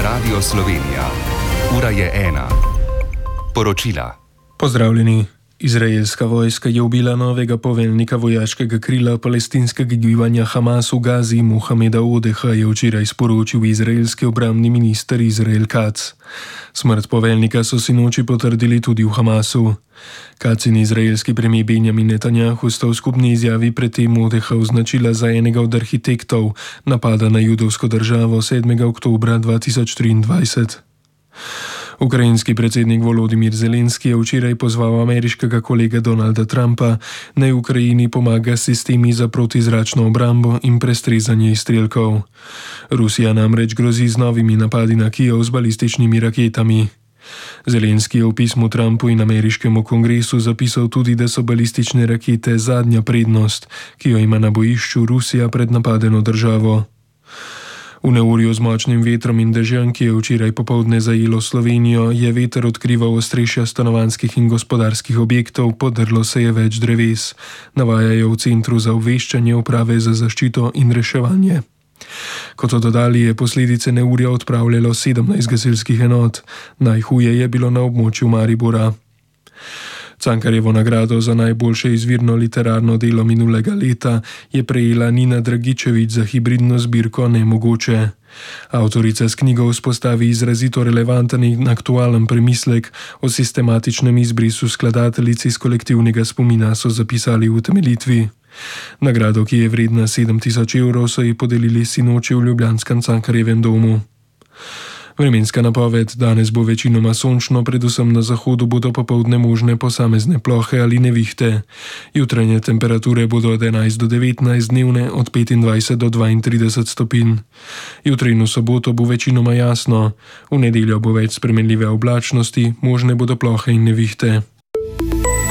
Radio Slovenija. Ura je 1. Poročila. Pozdravljeni. Izraelska vojska je ubila novega poveljnika vojaškega krila palestinskega gibanja Hamas v Gazi, Mohameda Odeha, je včeraj sporočil izraelski obrambni minister Izrael Katz. Smrt poveljnika so sinoči potrdili tudi v Hamasu. Katz in izraelski premijer Benjamin Netanjahu sta v skupni izjavi predtem Odeha označila za enega od arhitektov napada na judovsko državo 7. oktobra 2023. Ukrajinski predsednik Volodimir Zelenski je včeraj pozval ameriškega kolega Donalda Trumpa, naj Ukrajini pomaga s sistemi za protizračno obrambo in prestrezanje izstrelkov. Rusija namreč grozi z novimi napadi na Kijev z balističnimi raketami. Zelenski je v pismu Trumpu in ameriškemu kongresu zapisal tudi, da so balistične rakete zadnja prednost, ki jo ima na bojišču Rusija pred napadeno državo. V neurju z močnim vetrom in dežjem, ki je včeraj popoldne zajelo Slovenijo, je veter odkrival ostrešja stanovanjskih in gospodarskih objektov, podrlo se je več dreves, navajajo v Centru za obveščanje Uprave za zaščito in reševanje. Kot so dodali, je posledice neurja odpravljalo 17 gasilskih enot, najhuje je bilo na območju Maribora. Cankarjevo nagrado za najboljše izvirno literarno delo minulega leta je prejela Nina Dragičević za hibridno zbirko Nemogoče. Avtorica s knjigo vzpostavi izrazito relevanten in aktualen premislek o sistematičnem izbrisu skladateljic iz kolektivnega spomina, so zapisali v utemeljitvi. Nagrado, ki je vredna 7.000 evrov, so ji podelili sinoči v ljubljanskem Cankarjevem domu. Vremenska napoved: danes bo večinoma sončno, predvsem na zahodu bodo popoldne možne posamezne plohe ali nevihte. Jutranje temperature bodo od 11 do 19, dnevne od 25 do 32 stopinj. Jutri in v soboto bo večinoma jasno, v nedeljo bo več spremenljive oblačnosti, možne bodo plohe in nevihte.